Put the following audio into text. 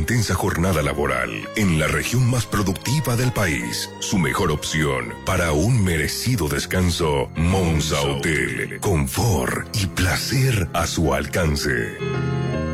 intensa jornada laboral en la región más productiva del país. Su mejor opción para un merecido descanso, Monza Hotel. Confort y placer a su alcance.